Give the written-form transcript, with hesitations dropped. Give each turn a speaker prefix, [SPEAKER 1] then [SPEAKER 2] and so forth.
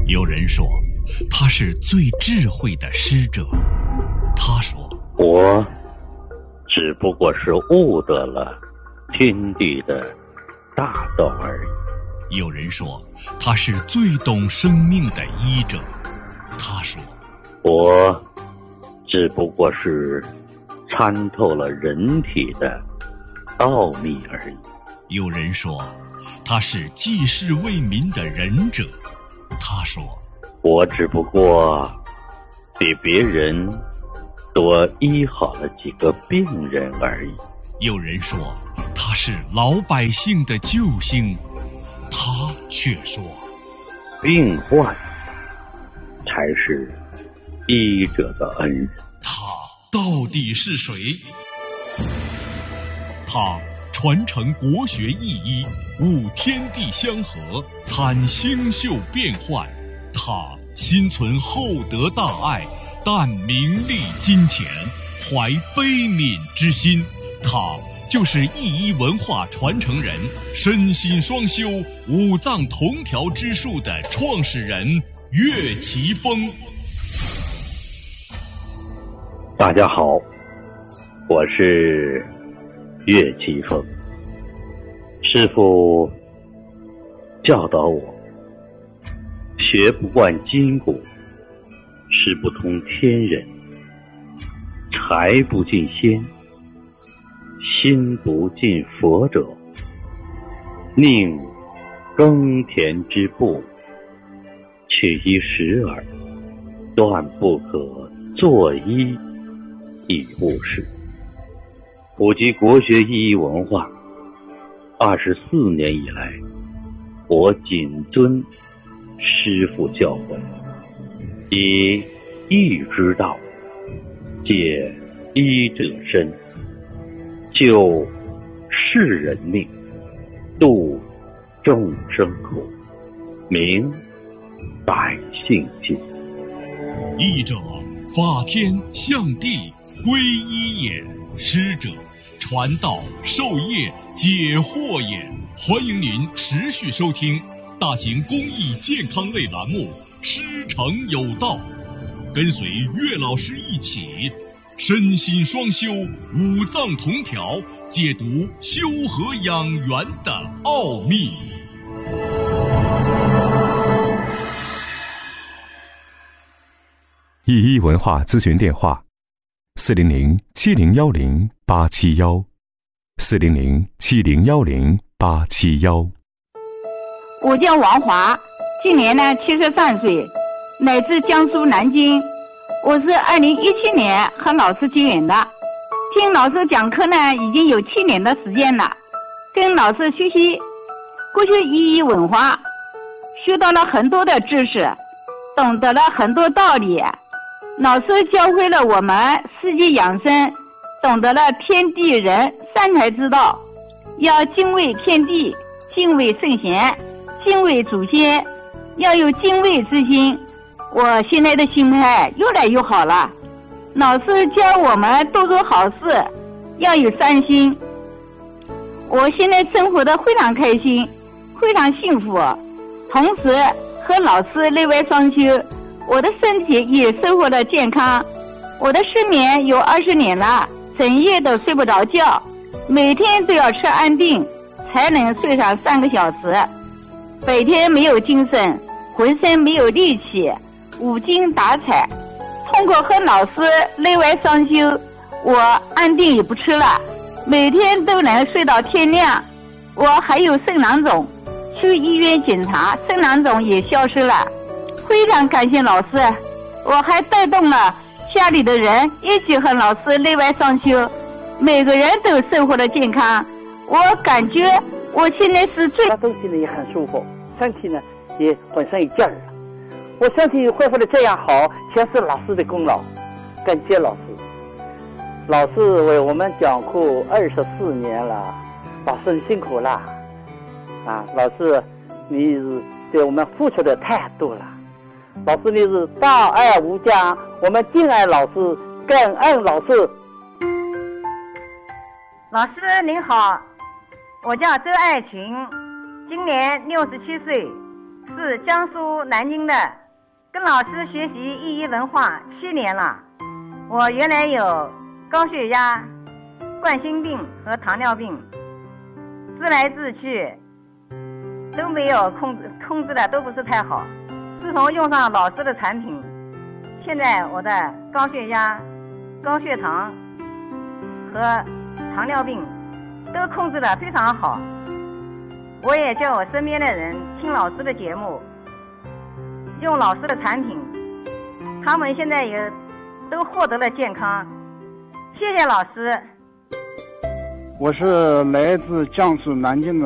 [SPEAKER 1] 有人说他是最智慧的师者，他说
[SPEAKER 2] 我只不过是悟得了天地的大道而已。
[SPEAKER 1] 有人说他是最懂生命的医者，他说
[SPEAKER 2] 我只不过是参透了人体的奥秘而已。
[SPEAKER 1] 有人说他是济世为民的仁者，他说
[SPEAKER 2] 我只不过比别人多医好了几个病人而已。
[SPEAKER 1] 有人说他是老百姓的救星，他却说
[SPEAKER 2] 病患才是医者的恩人。
[SPEAKER 1] 他到底是谁？他传承国学意义，悟天地相合，参星宿变幻。他心存厚德大爱，但名利金钱，怀悲悯之心。他就是义医文化传承人，身心双修，五脏同调之术的创始人岳奇峰。
[SPEAKER 2] 大家好，我是岳奇峰。师父教导我，学不惯筋骨，识不通天人，财不进仙，心不进佛者，宁耕田之步，取一时耳，断不可作医以误事。普及国学意义文化24年以来，我谨遵师父教诲，以义之道解医者身，救世人命，度众生苦，明百姓心。
[SPEAKER 1] 义者法天象地归一也，师者传道授业解惑也。欢迎您持续收听大型公益健康类栏目《师承有道》，跟随岳老师一起身心双修，五脏同调，解读修和养元的奥秘。
[SPEAKER 3] 义医文化咨询电话：400-7010-871，400-7010-871。
[SPEAKER 4] 我叫王华，今年呢73岁，来自江苏南京。我是2017年和老师结缘的，听老师讲课呢已经有7年的时间了，跟老师学习国学意义文化，学到了很多的知识，懂得了很多道理。老师教会了我们世界养生，懂得了天地人三才之道，要敬畏天地，敬畏圣贤，敬畏祖先，要有敬畏之心。我现在的心态越来越好了。老师教我们多做好事，要有善心。我现在生活的非常开心，非常幸福，同时和老师内外双修，我的身体也收获了健康。我的失眠有20年了，整夜都睡不着觉，每天都要吃安定才能睡上3个小时。白天没有精神，浑身没有力气，无精打采。通过和老师内外双修，我安定也不吃了，每天都能睡到天亮。我还有肾囊肿，去医院检查，肾囊肿也消失了。非常感谢老师，我还带动了家里的人一起和老师内外双修，每个人都收获了健康。我感觉我现在是最
[SPEAKER 5] 东西呢也很舒服，身体呢也本身有劲儿了。我身体恢复的这样好，全是老师的功劳，感谢老师。老师为我们讲课24年了，老师你辛苦了啊！老师你是对我们付出的太多了，老师你是大爱无疆，我们敬爱老师，感恩老师。
[SPEAKER 6] 老师您好，我叫周爱群，今年67岁， 是江苏南京的，跟老师学习意义文化7年了。我原来有高血压、冠心病和糖尿病，治来治去都没有控制的都不是太好。自从用上老师的产品，现在我的高血压、高血糖和糖尿病都控制得非常好。我也叫我身边的人听老师的节目，用老师的产品，他们现在也都获得了健康。谢谢老师。
[SPEAKER 7] 我是来自江苏南京的